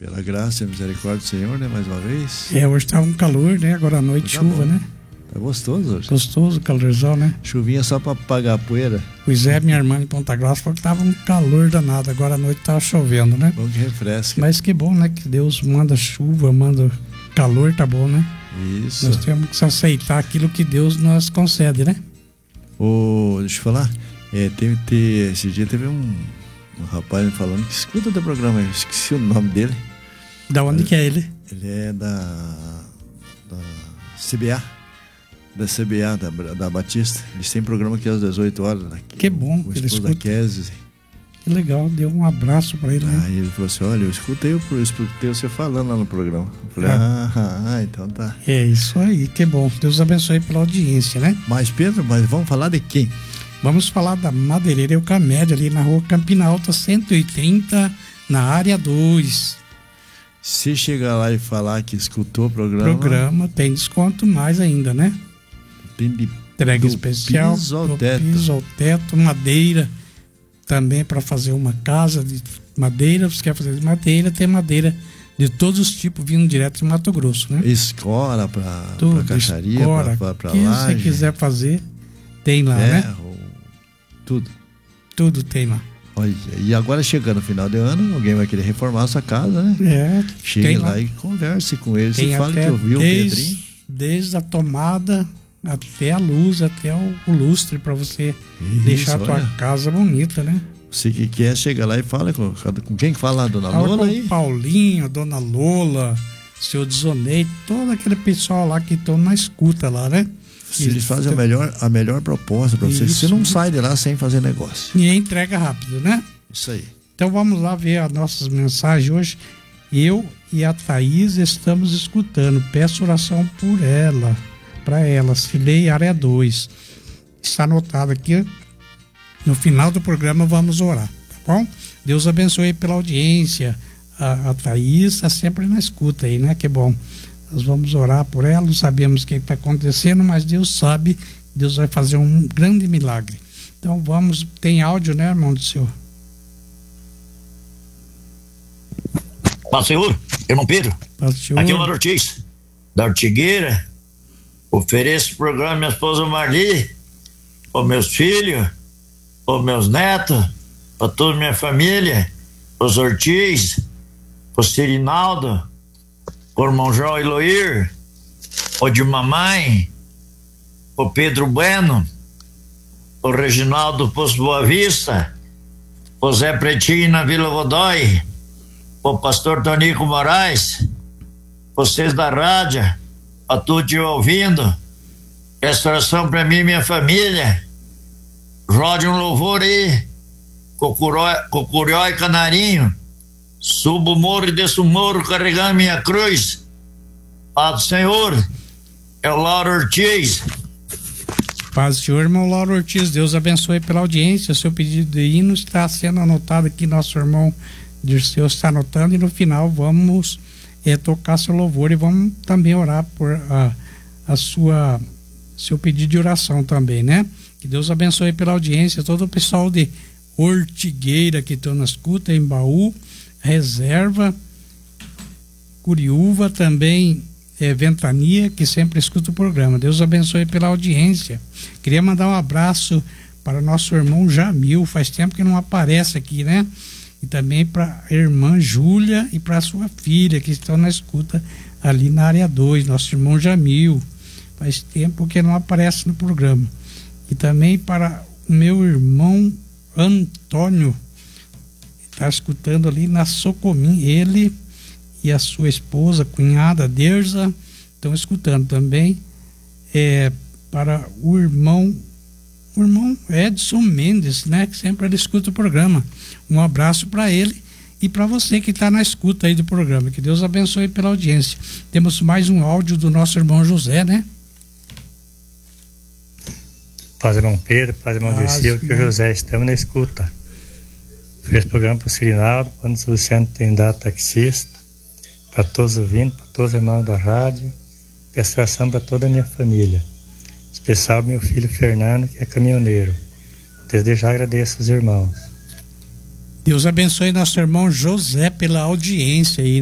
Pela graça e misericórdia do Senhor, né? Mais uma vez. Hoje tá um calor, né? Agora à noite Tá chuva, bom. né? Tá gostoso hoje. Gostoso, calorzão, né? Chuvinha só pra apagar a poeira. Pois é, minha irmã em Ponta Grossa falou que tava um calor danado. Agora à noite tava chovendo, né? Bom que refresca. Mas que bom, né? Que Deus manda chuva, manda calor, tá bom, né? Isso. Nós temos que aceitar aquilo que Deus nos concede, né? Deixa eu falar. Esse dia teve um rapaz me falando que escuta do programa, eu esqueci o nome dele. Da onde que é ele? Ele é da CBA. Da CBA, da Batista. Eles têm programa aqui às 18 horas. Aqui, Que bom o que ele esposo da escuta. Kézia. Que legal, deu um abraço pra ele, né? Aí ele falou assim: olha, eu escutei você falando lá no programa. Eu falei: então tá. É isso aí, que bom. Deus abençoe pela audiência, né? Mas Pedro, vamos falar de quem? Vamos falar da Madeireira Eucamédia, ali na rua Campina Alta 130, na área 2. Se chegar lá e falar que escutou o programa, tem desconto mais ainda, né? Tem de Entrega especial, piso ao do teto. piso ao teto, madeira também para fazer uma casa de madeira. Você quer fazer de madeira, tem madeira de todos os tipos vindo direto de Mato Grosso, né? Escora pra caixaria, pra que laje. você quiser fazer, tem lá, né? Tudo. Tudo tem lá. Olha, e agora chegando no final de ano, alguém vai querer reformar a sua casa, né? Chegue lá e converse com eles. Você fala que ouviu o Pedrinho. Desde a tomada até a luz, até o lustre, para você deixar a tua casa bonita, né? Você que quer, chega lá e fala com quem que fala? Dona Lola aí? Paulinho, Dona Lola, seu Dizoneide, todo aquele pessoal lá que estão na escuta lá, né? Eles fazem a melhor proposta para você. Você não sai de lá sem fazer negócio. E entrega rápido, né? Isso aí. Então vamos lá ver as nossas mensagens hoje. Eu e a Thaís estamos escutando. Peço oração por ela, para ela. Filei área 2. Está anotado aqui. No final do programa vamos orar, tá bom? Deus abençoe pela audiência. A Thaís está sempre na escuta aí, né? Que bom. Nós vamos orar por ela, não sabemos o que está acontecendo, mas Deus sabe, Deus vai fazer um grande milagre. Então vamos, tem áudio, né, irmão do senhor? Paz do Senhor, irmão Pedro. Paz do Senhor. Aqui é o Mário Ortiz, da Ortigueira. Ofereço o programa à minha esposa Marli, para meus filhos, para meus netos, para toda a minha família, para os Ortiz, para o Sirinaldo, o irmão João Eloir, o de mamãe, o Pedro Bueno, o Reginaldo Poço Boa Vista, o Zé Pretinho na Vila Godoy, o pastor Tonico Moraes, vocês da rádio, a todos ouvindo, essa oração para mim e minha família. Rode um louvor aí, Cocurió e Canarinho. Subo o morro e desço o morro carregando minha cruz. Paz do Senhor, é o Lauro Ortiz. Paz do Senhor, irmão Lauro Ortiz. Deus abençoe pela audiência. Seu pedido de hino está sendo anotado aqui. Nosso irmão Dirceu está anotando. E no final vamos tocar seu louvor e vamos também orar por seu pedido de oração também, né? Que Deus abençoe pela audiência. Todo o pessoal de Ortigueira que estão na escuta, em Baú, Reserva, Curiúva, também Ventania, que sempre escuta o programa. Deus abençoe pela audiência. Queria mandar um abraço para nosso irmão Jamil, faz tempo que não aparece aqui, né? E também para a irmã Júlia e para a sua filha, que estão na escuta ali na área 2, nosso irmão Jamil. Faz tempo que não aparece no programa. E também para o meu irmão Antônio, está escutando ali na Socomim. Ele e a sua esposa, cunhada Derza, estão escutando também. Para o irmão Edson Mendes, né, que sempre ele escuta o programa. Um abraço para ele e para você que está na escuta aí do programa. Que Deus abençoe pela audiência. Temos mais um áudio do nosso irmão José, né? Paz, irmão Pedro, paz, irmão Dirceu, que o José, estamos na escuta. Fez programa para o Sirinaldo, quando o Luciano tem dado taxista, para todos ouvindo, para todos os irmãos da rádio, peço oração para toda a minha família, especial meu filho Fernando, que é caminhoneiro. Desde já agradeço os irmãos. Deus abençoe nosso irmão José pela audiência aí.